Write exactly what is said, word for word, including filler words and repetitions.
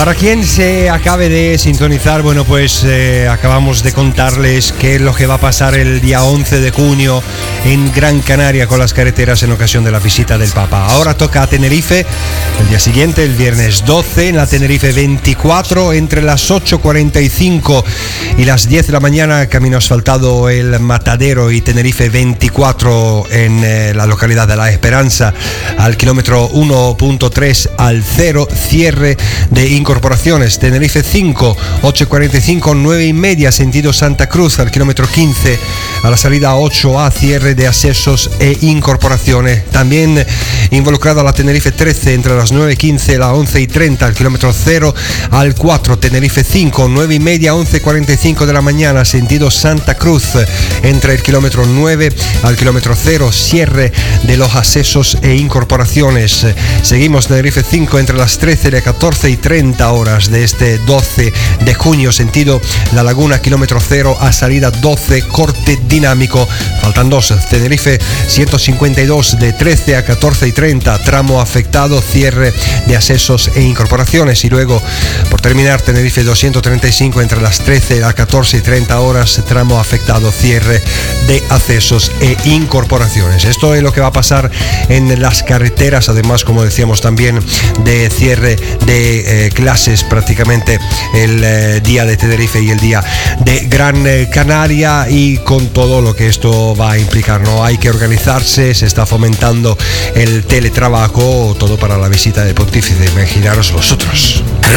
Para quien se acabe de sintonizar, bueno, pues eh, acabamos de contarles qué es lo que va a pasar el día once de junio en Gran Canaria con las carreteras en ocasión de la visita del Papa. Ahora toca a Tenerife, el día siguiente, el viernes doce, en la Tenerife veinticuatro, entre las ocho cuarenta y cinco y las diez de la mañana, camino asfaltado El Matadero y Tenerife veinticuatro en eh, la localidad de La Esperanza, al kilómetro uno punto tres al cero, cierre de incorporaciones. Tenerife cinco, ocho cuarenta y cinco, nueve y media, sentido Santa Cruz, al kilómetro quince, a la salida ocho A, cierre de accesos e incorporaciones. También involucrada la Tenerife trece, entre las nueve y quince, la once y treinta, al kilómetro cero al cuatro. Tenerife cinco, nueve y media, once cuarenta y cinco de la mañana, sentido Santa Cruz, entre el kilómetro nueve al kilómetro cero, cierre de los accesos e incorporaciones. Seguimos Tenerife cinco, entre las trece y las catorce y treinta horas de este doce de junio, sentido La Laguna, kilómetro cero, a salida doce, corte dinámico. Faltan dos. Tenerife ciento cincuenta y dos, de trece a catorce y treinta, tramo afectado, cierre de accesos e incorporaciones. Y luego, por terminar, Tenerife doscientos treinta y cinco, entre las trece a catorce y treinta horas, tramo afectado, cierre de accesos e incorporaciones. Esto es lo que va a pasar en las carreteras, además, como decíamos, también de cierre de eh, clases prácticamente el eh, día de Tenerife y el día de Gran eh, Canaria, y con todo lo que esto va a implicar, ¿no? Hay que organizarse, se está fomentando el teletrabajo, todo para la visita del pontífice, imaginaros vosotros.